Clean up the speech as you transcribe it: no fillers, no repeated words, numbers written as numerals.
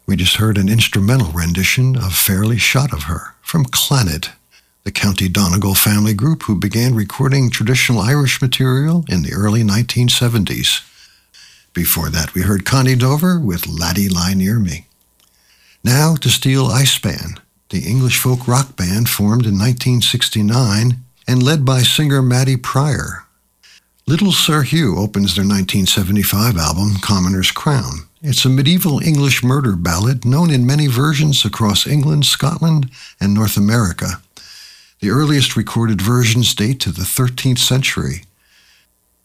We just heard an instrumental rendition of Fairly Shot of Her from Clannad, the County Donegal family group who began recording traditional Irish material in the early 1970s. Before that, we heard Connie Dover with Laddie Lie Near Me. Now to Steel Ice Band, the English folk rock band formed in 1969 and led by singer Maddie Pryor. Little Sir Hugh opens their 1975 album, Commoner's Crown. It's a medieval English murder ballad known in many versions across England, Scotland, and North America. The earliest recorded versions date to the 13th century,